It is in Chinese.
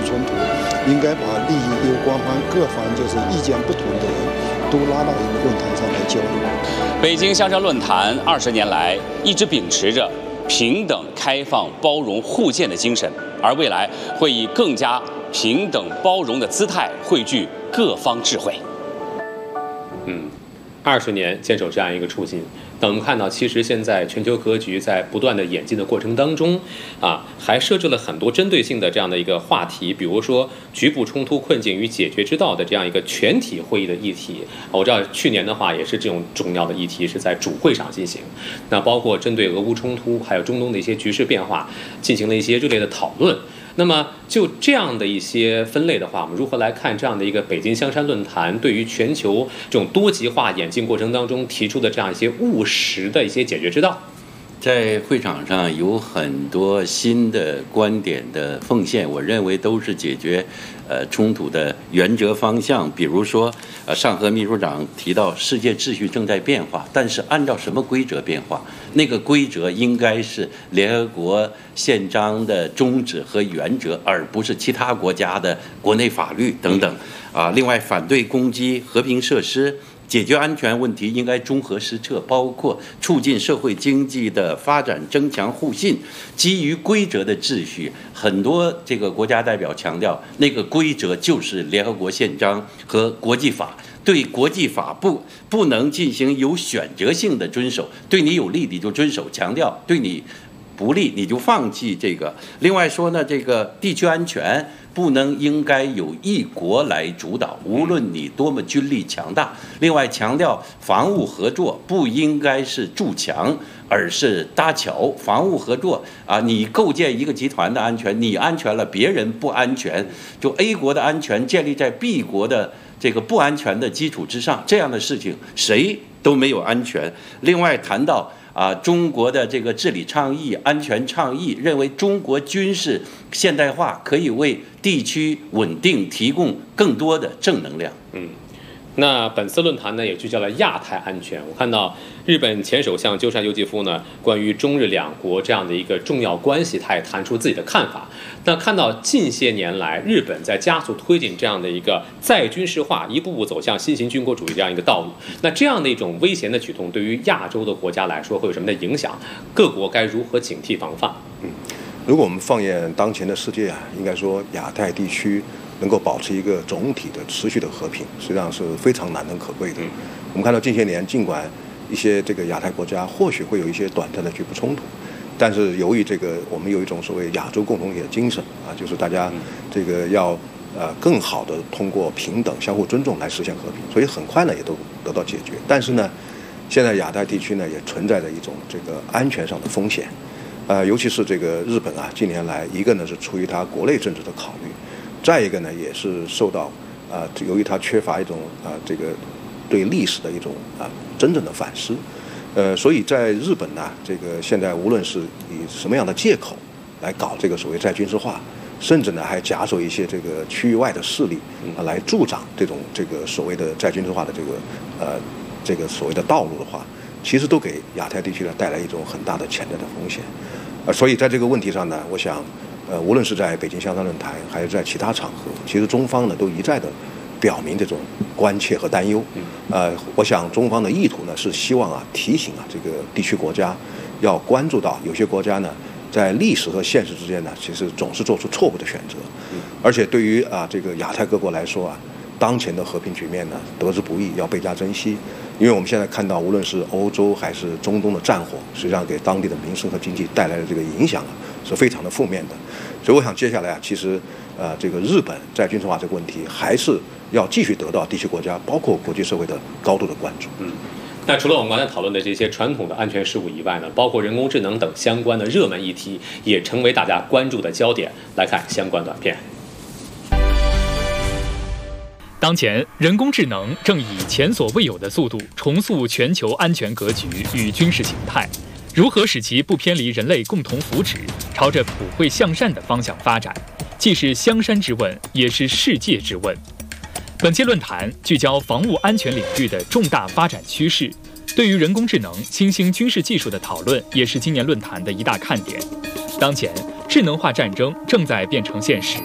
冲突，应该把利益攸关方各方就是意见不同的人都拉到一个论坛上来交流。 北京香山论坛20年来一直秉持着平等、开放、包容、互鉴的精神，而未来会以更加平等、包容的姿态汇聚各方智慧。 20年坚守这样一个初心。那我们看到，其实现在全球格局在不断的演进的过程当中，还设置了很多针对性的这样的一个话题，比如说局部冲突困境与解决之道的这样一个全体会议的议题。我知道去年的话也是这种重要的议题是在主会上进行，那包括针对俄乌冲突还有中东的一些局势变化进行了一些热烈的讨论。那么就这样的一些分类的话，我们如何来看这样的一个北京香山论坛对于全球这种多极化演进过程当中提出的这样一些务实的一些解决之道？ 在会场上有很多新的观点的奉献，我认为都是解决冲突的原则方向。比如说，上合秘书长提到世界秩序正在变化，但是按照什么规则变化？那个规则应该是联合国宪章的宗旨和原则，而不是其他国家的国内法律等等。另外，反对攻击和平设施。解决安全问题应该综合施策，包括促进社会经济的发展，增强互信。基于规则的秩序，很多这个国家代表强调，那个规则就是联合国宪章和国际法。对国际法不能进行有选择性的遵守，对你有利你就遵守，强调对你不利你就放弃这个。另外说呢，这个地区安全不能应该由一国来主导，无论你多么军力强大。另外强调防务合作不应该是筑墙，而是搭桥。防务合作你构建一个集团的安全，你安全了，别人不安全，就 A 国的安全建立在 B 国的这个不安全的基础之上，这样的事情谁都没有安全。另外谈到中国的这个治理倡议、安全倡议，认为中国军事现代化可以为地区稳定提供更多的正能量。 那本次论坛呢，也聚焦了亚太安全。我看到日本前首相鸠山由纪夫呢，关于中日两国这样的一个重要关系，他也谈出自己的看法。那看到近些年来，日本在加速推进这样的一个再军事化，一步步走向新型军国主义这样一个道路。那这样的一种危险的举动，对于亚洲的国家来说，会有什么的影响？各国该如何警惕防范？ 如果我们放眼当前的世界应该说亚太地区能够保持一个总体的持续的和平，实际上是非常难能可贵的。我们看到近些年，尽管一些这个亚太国家或许会有一些短暂的局部冲突，但是由于这个我们有一种所谓亚洲共同体的精神就是大家这个要更好的通过平等、相互尊重来实现和平，所以很快呢也都得到解决。但是呢，现在亚太地区呢也存在着一种这个安全上的风险，尤其是这个日本近年来一个呢是出于它国内政治的考虑。再一个呢，也是受到由于它缺乏一种这个对历史的一种真正的反思，所以在日本呢，这个现在无论是以什么样的借口来搞这个所谓再军事化，甚至呢还假手一些这个区域外的势力来助长这个所谓的再军事化的这个所谓的道路的话，其实都给亚太地区呢带来一种很大的潜在的风险。所以在这个问题上呢，我想。无论是在北京香山论坛，还是在其他场合，其实中方呢都一再的表明这种关切和担忧。我想中方的意图呢是希望提醒这个地区国家要关注到有些国家呢在历史和现实之间呢其实总是做出错误的选择，而且对于这个亚太各国来说当前的和平局面呢得之不易，要倍加珍惜。因为我们现在看到，无论是欧洲还是中东的战火，实际上给当地的民生和经济带来的这个影响是非常的负面的。所以我想接下来其实这个日本在军事化这个问题还是要继续得到地区国家包括国际社会的高度的关注。 那除了我们刚才讨论的这些传统的安全事务以外呢，包括人工智能等相关的热门议题也成为大家关注的焦点。来看相关短片。 当前，人工智能正以前所未有的速度重塑全球安全格局与军事形态。如何使其不偏离人类共同福祉，朝着普惠向善的方向发展，既是香山之问，也是世界之问。本届论坛聚焦防务安全领域的重大发展趋势，对于人工智能、新兴军事技术的讨论，也是今年论坛的一大看点。当前，智能化战争正在变成现实，